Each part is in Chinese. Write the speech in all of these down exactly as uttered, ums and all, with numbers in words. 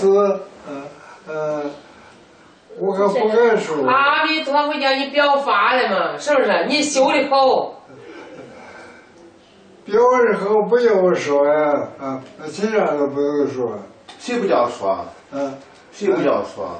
死，呃呃，我可不敢说。 阿弥陀佛，叫你表法了嘛，是不是？你修的好。 表的好不要我说呀，啊，其他都不用说。 谁不叫说？ 嗯， 谁不叫说？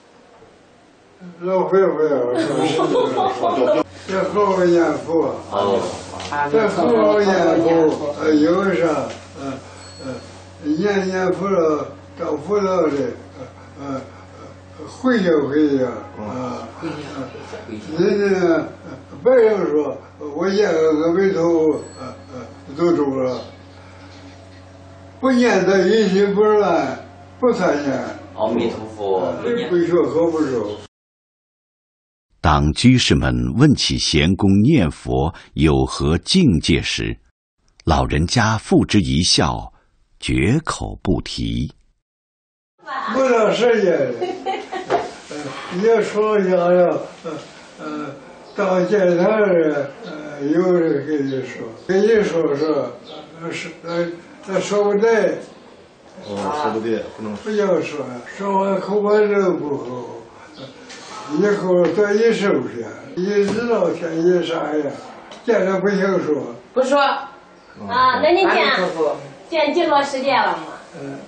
老会不要说，这好好念佛，这好好念佛，呃，有啥，呃呃，念念佛了，到佛道里，呃呃，回想回想啊，人家别人说我念个阿弥陀佛，呃呃，都中了，不念的一心不乱，不参念。 阿弥陀佛， 不说和不说。 当居士们问起贤公念佛有何境界时，老人家付之一笑，绝口不提。 不到时间，你要说想要，呃呃，到见他人，呃，有人跟你说，跟你说说，呃是呃，他说不对。 哦，说不对，不能不要说，说完口干舌不好。以后多一收拾，你知道天意啥呀？见了不行说。 不说。 啊，那你见见几多时间了嘛？ 嗯，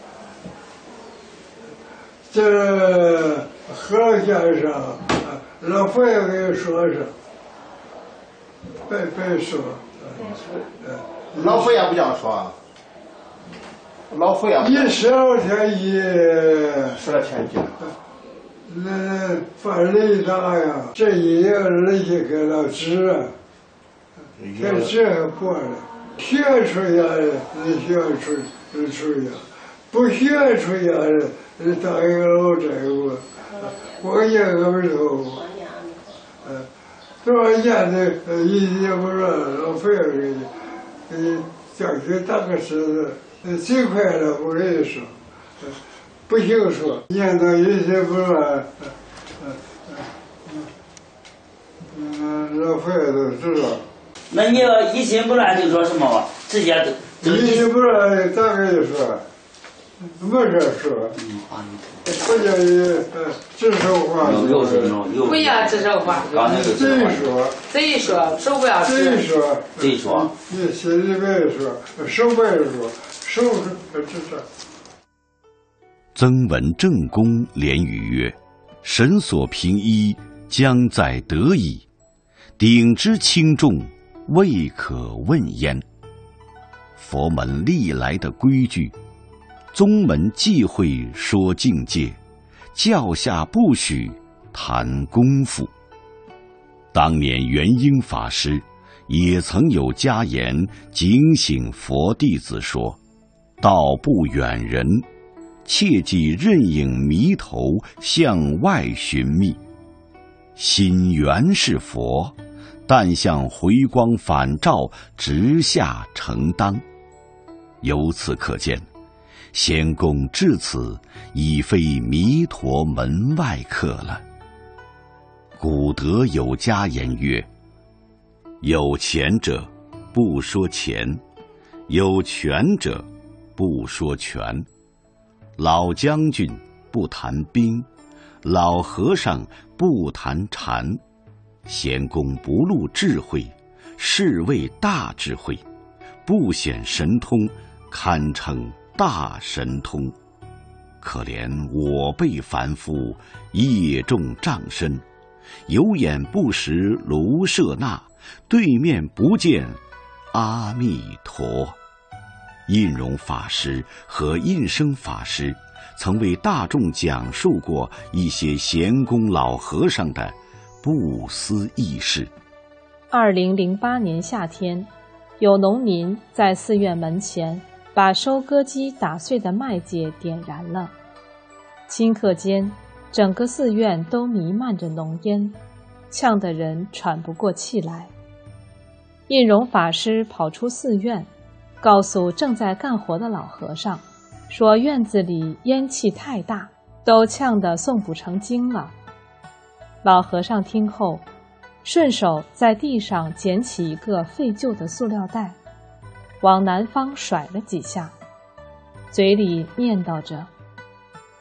这和先生，老佛爷给你说说，别别说。 嗯，老佛爷不叫说。老佛爷。 一十二天一。 十二天一。 那犯雷大呀，这一年人家给了纸啊，这纸还破了，学出家的，你学出你出家，不学出家的，你当一个老债务，我念阿弥陀佛，嗯，多少年的一年不乱，老费给你，给你叫去打个石子，最快了，我跟你说。不行说，念到一心不乱，嗯嗯嗯，老佛爷都知道。 那你要一心不乱就说什么吧？直接就一心不乱，咋跟你说？没事说。嗯，阿弥陀佛。不叫你呃指手画脚。 不要指手画脚。 贼说。 贼说，手不要指。 贼说。 贼说。 你心里边说，手不要说，手是指着。 曾文正公连语曰：“神所凭依，将在得矣。鼎之轻重，未可问焉。”佛门历来的规矩，宗门忌讳说境界，教下不许谈功夫。当年元婴法师也曾有家言警醒佛弟子说：“道不远人，切忌任影迷头向外寻觅。心原是佛，但向回光返照直下承当。”由此可见，仙公至此已非弥陀门外客了。古德有家言曰：“有钱者不说钱，有权者不说权。老将军不谈兵，老和尚不谈禅。贤公不露智慧，是谓大智慧；不显神通，堪称大神通。可怜我辈凡夫，业重障身，有眼不识卢舍那，对面不见阿弥陀。”印容法师和印生法师曾为大众讲述过一些贤公老和尚的不思议事。 二零零八年夏天，有农民在寺院门前把收割机打碎的麦秸点燃了，顷刻间，整个寺院都弥漫着浓烟，呛得人喘不过气来。印容法师跑出寺院，告诉正在干活的老和尚，说院子里烟气太大，都呛得诵不成经了。老和尚听后，顺手在地上捡起一个废旧的塑料袋，往南方甩了几下，嘴里念叨着：“